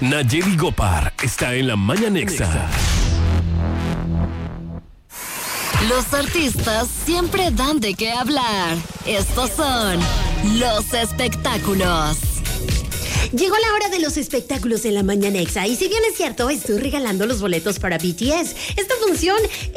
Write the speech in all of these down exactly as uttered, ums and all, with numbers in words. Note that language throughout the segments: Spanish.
Nayeli Gopar está en la Mañanexa. Los artistas siempre dan de qué hablar. Estos son los espectáculos. Llegó la hora de los espectáculos en la Mañanexa y si bien es cierto, estoy regalando los boletos para B T S. Esta función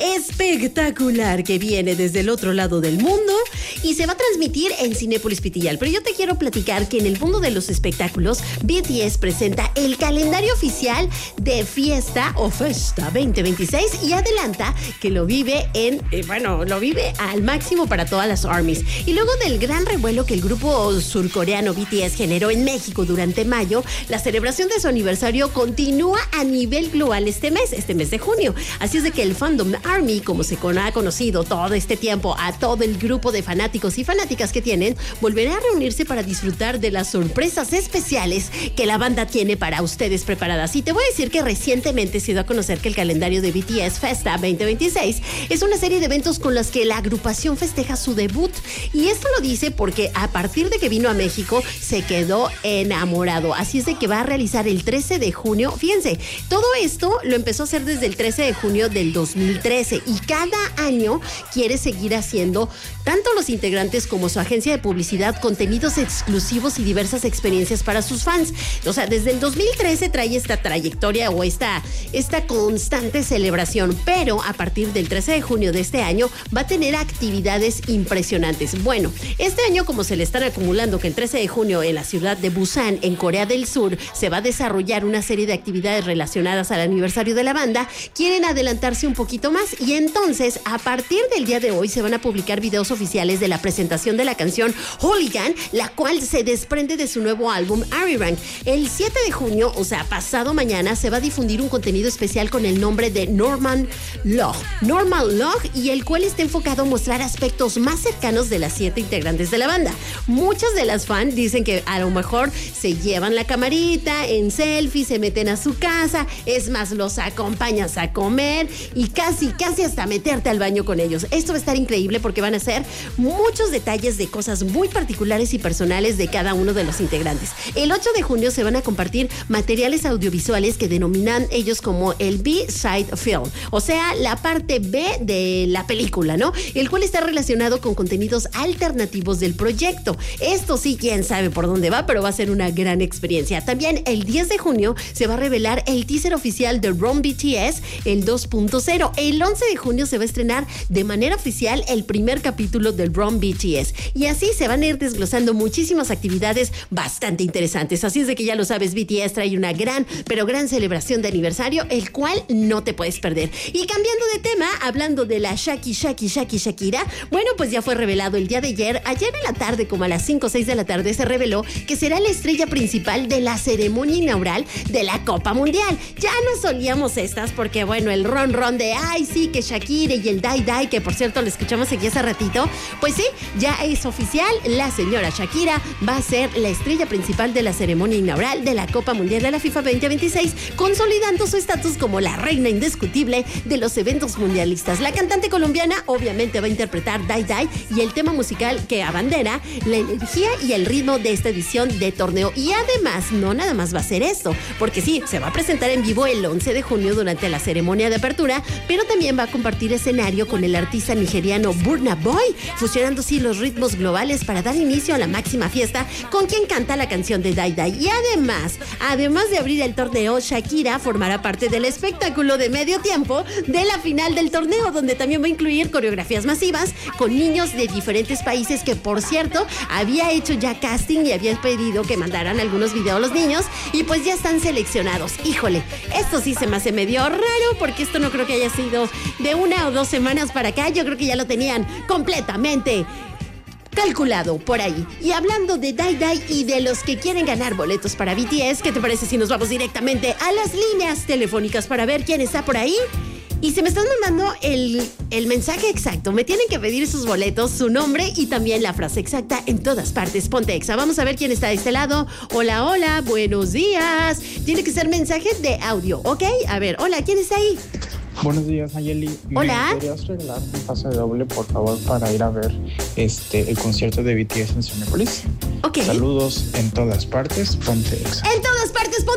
espectacular que viene desde el otro lado del mundo y se va a transmitir en Cinépolis Pitillal. Pero yo te quiero platicar que en el mundo de los espectáculos, B T S presenta el calendario oficial de Fiesta o Festa veinte veintiséis y adelanta que lo vive en, eh, bueno, lo vive al máximo para todas las ARMYs. Y luego del gran revuelo que el grupo surcoreano B T S generó en México durante mayo, la celebración de su aniversario continúa a nivel global este mes, este mes de junio. Así es de que el fandom ARMY, como se ha conocido todo este tiempo a todo el grupo de fanáticos y fanáticas que tienen, volverá a reunirse para disfrutar de las sorpresas especiales que la banda tiene para ustedes preparadas. Y te voy a decir que recientemente se dio a conocer que el calendario de B T S Festa veinte veintiséis es una serie de eventos con los que la agrupación festeja su debut. Y esto lo dice porque a partir de que vino a México se quedó enamorado. Así es de que va a realizar el trece de junio. Fíjense, todo esto lo empezó a hacer desde el trece de junio del dos mil trece y cada año quiere seguir haciendo, tanto los integrantes como su agencia de publicidad, contenidos exclusivos y diversas experiencias para sus fans. O sea, desde el dos mil trece trae esta trayectoria o esta, esta constante celebración, pero a partir del trece de junio de este año va a tener actividades impresionantes. Bueno, este año, como se le están acumulando que el trece de junio en la ciudad de Busan, en Corea del Sur, se va a desarrollar una serie de actividades relacionadas al aniversario de la banda, quieren adelantarse un poquito más y entonces a partir del día de hoy se van a publicar videos oficiales de la presentación de la canción Hooligan, la cual se desprende de su nuevo álbum Arirang. El siete de junio, o sea, pasado mañana, se va a difundir un contenido especial con el nombre de Norman Log, Norman Log, y el cual está enfocado a mostrar aspectos más cercanos de las siete integrantes de la banda. Muchas de las fans dicen que a lo mejor se llevan la camarita en selfie, se meten a su casa, es más, los acompañas a comer y casi, casi hasta meterte al baño con ellos. Esto va a estar increíble porque van a ser muchos detalles de cosas muy particulares y personales de cada uno de los integrantes. El ocho de junio se van a compartir materiales audiovisuales que denominan ellos como el B-Side Film, o sea, la parte B de la película, ¿no? El cual está relacionado con contenidos alternativos del proyecto. Esto sí, quién sabe por dónde va, pero va a ser una gran experiencia. También el diez de junio se va a revelar el teaser oficial de Run B T S, el dos punto cero. El once de junio se va a estrenar de manera oficial el primer capítulo del Run B T S. Y así se van a ir desglosando muchísimas actividades bastante interesantes. Así es de que ya lo sabes, B T S trae una gran, pero gran celebración de aniversario, el cual no te puedes perder. Y cambiando de tema, hablando de la Shaki, Shaki, Shaki, Shakira, bueno, pues ya fue revelado el día de ayer, ayer en la tarde, como a las cinco o seis de la tarde, se reveló que será la estrella principal de la ceremonia inaugural de la Copa Mundial. Ya no solíamos estas porque, bueno, el ron ron de ay, sí, que Shakira y el Dai Dai, que por cierto lo escuchamos aquí hace ratito, pues sí, ya es oficial, la señora Shakira va a ser la estrella principal de la ceremonia inaugural de la Copa Mundial de la FIFA veinte veintiséis, consolidando su estatus como la reina indiscutible de los eventos mundialistas. La cantante colombiana obviamente va a interpretar Dai Dai y el tema musical que abandera la energía y el ritmo de esta edición de torneo. Y además, no nada más va a ser esto, porque sí, se va a presentar en vivo el once de junio durante la ceremonia de apertura, pero también va a compartir escenario con el artista nigeriano Burna Boy, fusionando sí los ritmos globales para dar inicio a la máxima fiesta con quien canta la canción de Dai Dai. Y además, además de abrir el torneo, Shakira formará parte del espectáculo de medio tiempo de la final del torneo, donde también va a incluir coreografías masivas con niños de diferentes países que, por cierto, había hecho ya casting y había pedido que mandaran algunos videos a los niños y pues ya están seleccionados. Híjole, esto sí se me hace medio raro porque esto no creo que haya sido de una o dos semanas para acá. Yo creo que ya lo tenían completamente calculado por ahí. Y hablando de Dai Dai y de los que quieren ganar boletos para B T S, ¿qué te parece si nos vamos directamente a las líneas telefónicas para ver quién está por ahí? Y se me están mandando el, el mensaje exacto. Me tienen que pedir sus boletos, su nombre y también la frase exacta en todas partes. Ponte Exa. Vamos a ver quién está de este lado. Hola, hola, buenos días. Tiene que ser mensaje de audio, ¿ok? A ver, hola, ¿quién está ahí? Buenos días, Nayeli. Hola. ¿Me podrías regalar un pase doble, por favor, para ir a ver este el concierto de B T S en Cinépolis? Ok. Saludos en todas partes, ponte Exa. En todas partes, ponte Exa,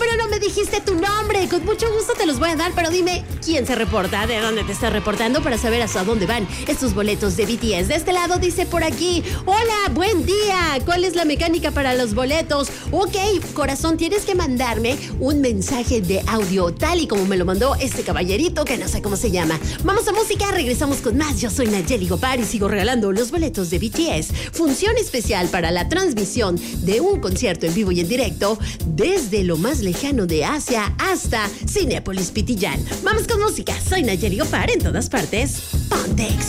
pero no me dijiste tu nombre. Con mucho gusto te los voy a dar, pero dime quién se reporta, de dónde te estás reportando para saber hasta dónde van estos boletos de B T S. De este lado dice por aquí, hola, buen día. ¿Cuál es la mecánica para los boletos? Ok, corazón, tienes que mandarme un mensaje de audio tal y como me lo mandó este caballerito que no sé cómo se llama. Vamos a música, regresamos con más. Yo soy Nayeli Gopar y sigo regalando los boletos de B T S. Función especial para la transmisión de un concierto en vivo y en directo desde lo más lejano de Asia hasta Cinépolis Pitillán. Vamos con música. Soy Nayeli Gopar en todas partes. Pontex.